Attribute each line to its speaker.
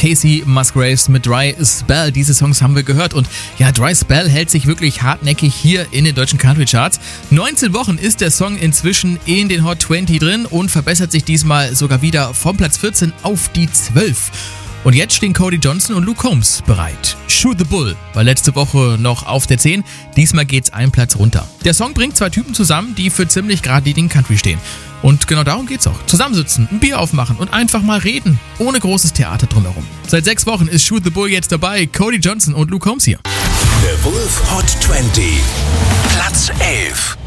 Speaker 1: Casey Musgraves mit Dry Spell. Diese Songs haben wir gehört und ja, Dry Spell hält sich wirklich hartnäckig hier in den deutschen Country Charts. 19 Wochen ist der Song inzwischen in den Hot 20 drin und verbessert sich diesmal sogar wieder vom Platz 14 auf die 12. Und jetzt stehen Cody Johnson und Luke Combs bereit. Shoot the Bull war letzte Woche noch auf der 10, diesmal geht's einen Platz runter. Der Song bringt zwei Typen zusammen, die für ziemlich geradlinigen Country stehen. Und genau darum geht's auch. Zusammensitzen, ein Bier aufmachen und einfach mal reden, ohne großes Theater drumherum. Seit 6 Wochen ist Shoot the Bull jetzt dabei, Cody Johnson und Luke Combs hier.
Speaker 2: The Wolf Hot 20, Platz 11.